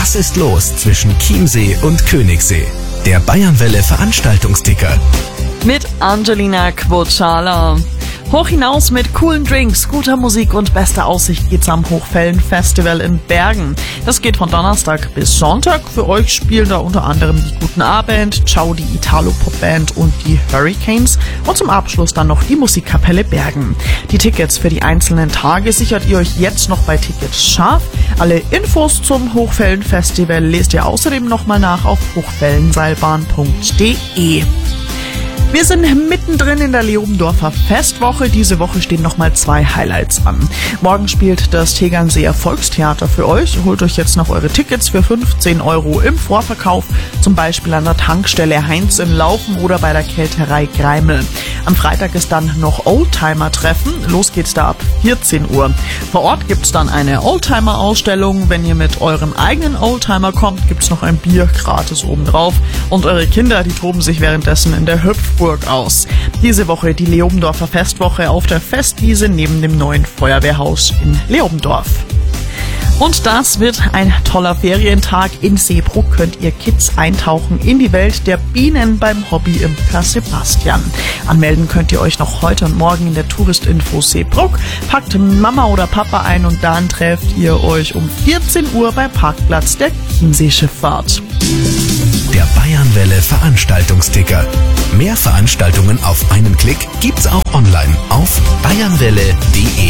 Was ist los zwischen Chiemsee und Königssee? Der Bayernwelle Veranstaltungsticker. Mit Angelina Quocala. Hoch hinaus mit coolen Drinks, guter Musik und bester Aussicht geht's am Hochwellen-Festival in Bergen. Das geht von Donnerstag bis Sonntag. Für euch spielen da unter anderem die Guten Abend, Ciao, die Italo-Pop-Band und die Hurricanes und zum Abschluss dann noch die Musikkapelle Bergen. Die Tickets für die einzelnen Tage sichert ihr euch jetzt noch bei Tickets scharf. Alle Infos zum Hochwellen-Festival lest ihr außerdem nochmal nach auf hochwellenseilbahn.de. Wir sind mittendrin in der Leobendorfer Festwoche. Diese Woche stehen nochmal 2 Highlights an. Morgen spielt das Tegernseer Volkstheater für euch. Holt euch jetzt noch eure Tickets für 15 € im Vorverkauf, zum Beispiel an der Tankstelle Heinz in Laufen oder bei der Kälterei Greimel. Am Freitag ist dann noch Oldtimer-Treffen. Los geht's da ab 14 Uhr. Vor Ort gibt's dann eine Oldtimer-Ausstellung. Wenn ihr mit eurem eigenen Oldtimer kommt, gibt's noch ein Bier gratis obendrauf. Und eure Kinder, die toben sich währenddessen in der Hüpfburg aus. Diese Woche die Leobendorfer Festwoche auf der Festwiese neben dem neuen Feuerwehrhaus in Leobendorf. Und das wird ein toller Ferientag. In Seebruck könnt ihr Kids eintauchen in die Welt der Bienen beim Hobbyimker Sebastian. Anmelden könnt ihr euch noch heute und morgen in der Touristinfo Seebruck. Packt Mama oder Papa ein und dann trefft ihr euch um 14 Uhr beim Parkplatz der Chiemsee-Schifffahrt. Der Bayernwelle Veranstaltungsticker. Mehr Veranstaltungen auf einen Klick gibt's auch online auf bayernwelle.de.